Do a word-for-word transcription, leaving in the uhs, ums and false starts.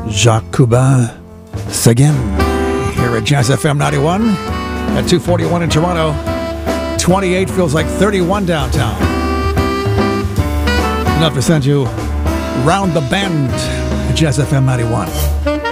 Jacques Coubin, Seguin, here at Jazz F M ninety-one at two forty-one in Toronto. twenty-eight feels like thirty-one downtown. Enough to send you round the bend at Jazz F M ninety-one.